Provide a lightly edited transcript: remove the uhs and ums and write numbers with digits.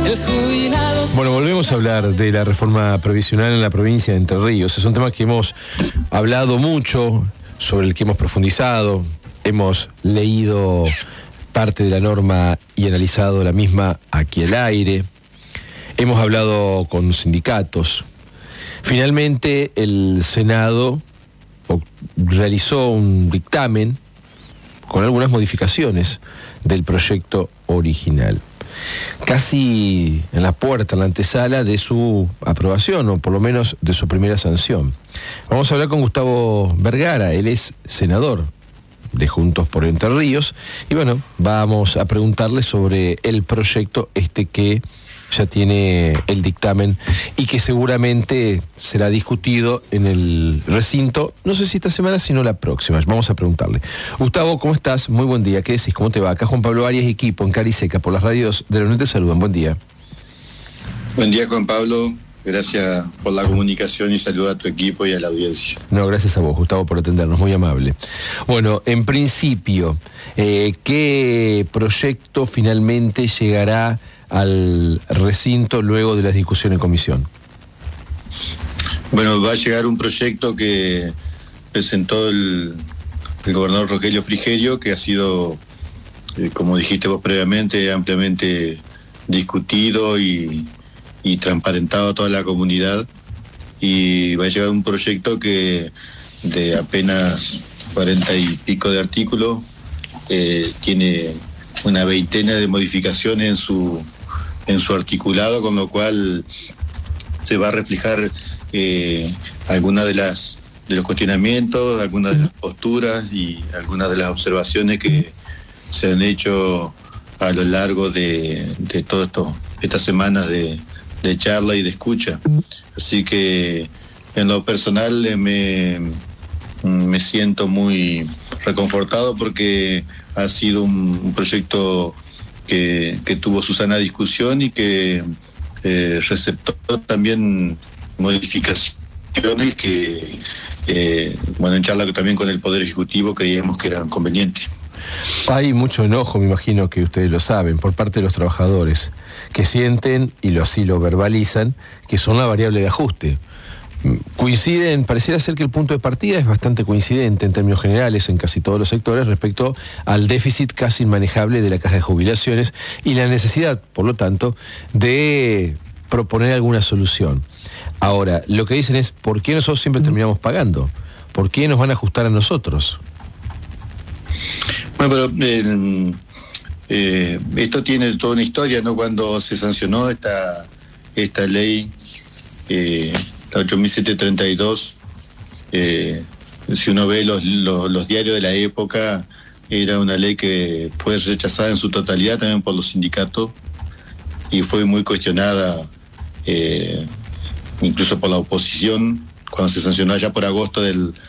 Bueno, volvemos a hablar de la reforma previsional en la provincia de Entre Ríos. Es un tema que hemos hablado mucho, sobre el que hemos profundizado, hemos leído parte de la norma y analizado la misma aquí al aire. Hemos hablado con sindicatos. Finalmente, el Senado realizó un dictamen con algunas modificaciones del proyecto original. Casi en la puerta, en la antesala de su aprobación, o por lo menos de su primera sanción. Vamos a hablar con Gustavo Vergara, él es senador de Juntos por Entre Ríos, y bueno, vamos a preguntarle sobre el proyecto que ya tiene el dictamen y que seguramente será discutido en el recinto, no sé si esta semana, sino la próxima. Vamos a preguntarle. Gustavo, ¿cómo estás? Muy buen día. ¿Qué decís? ¿Cómo te va? Acá Juan Pablo Arias, equipo en Cariseca, por las radios de la UNED te saludan. Buen día. Buen día, Juan Pablo. Gracias por la comunicación y saludo a tu equipo y a la audiencia. No, gracias a vos, Gustavo, por atendernos, muy amable. Bueno, en principio, ¿qué proyecto finalmente llegará al recinto luego de la discusión en comisión? Bueno, va a llegar un proyecto que presentó el gobernador Rogelio Frigerio, que ha sido, como dijiste vos previamente, ampliamente discutido y transparentado a toda la comunidad, y va a llegar un proyecto que de apenas 40 y pico de artículos, tiene una veintena de modificaciones en su articulado, con lo cual se va a reflejar algunas de los cuestionamientos, algunas de las posturas y algunas de las observaciones que se han hecho a lo largo de todas estas semanas de charla y de escucha. Así que en lo personal me siento muy reconfortado porque ha sido un proyecto que tuvo su sana discusión y que receptó también modificaciones que, en charla también con el Poder Ejecutivo creíamos que eran convenientes. Hay mucho enojo, me imagino que ustedes lo saben, por parte de los trabajadores, que sienten, y así lo verbalizan, que son la variable de ajuste. Coinciden, pareciera ser que el punto de partida es bastante coincidente en términos generales en casi todos los sectores respecto al déficit casi inmanejable de la caja de jubilaciones y la necesidad, por lo tanto, de proponer alguna solución. Ahora, lo que dicen es, ¿por qué nosotros siempre terminamos pagando? ¿Por qué nos van a ajustar a nosotros? Bueno, pero esto tiene toda una historia, ¿no? Cuando se sancionó esta ley, la 8.732, si uno ve los diarios de la época, era una ley que fue rechazada en su totalidad también por los sindicatos y fue muy cuestionada incluso por la oposición cuando se sancionó allá por agosto del